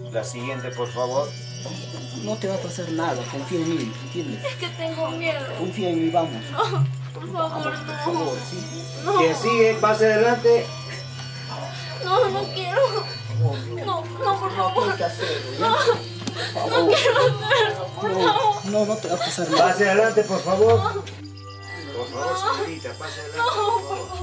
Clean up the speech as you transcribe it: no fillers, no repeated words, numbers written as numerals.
La siguiente, por favor. No te va a pasar nada, confía en mí, ¿entiendes? Es que tengo miedo. Confía en mí, vamos. No, por favor, Vamos, por favor, no. sí. No, Que sigue, pase adelante. no, no quiero. No, no, por favor. Tienes que hacerlo, ¿ya? No, Por favor. no quiero hacerlo, por favor. No te va a pasar nada. Pase adelante, por favor. Por favor, señorita, pase adelante. No, por por favor. favor.